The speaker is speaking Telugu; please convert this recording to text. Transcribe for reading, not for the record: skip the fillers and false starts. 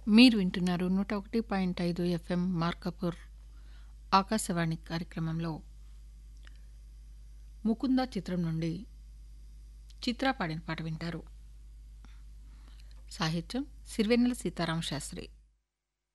మీరు వింటున్నారు 101.5 ఎఫ్ఎం మార్కపూర్ ఆకాశవాణి కార్యక్రమంలో ముకుంద చిత్రం నుండి చిత్ర పాడిన పాట వింటారు. సాహిత్యం సిరివెన్నెల సీతారామ శాస్త్రి.